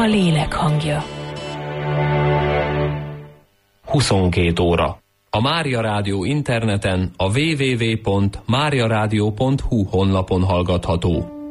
a lélek hangja. 22 óra. A Mária Rádió interneten a www.mariaradio.hu honlapon hallgatható.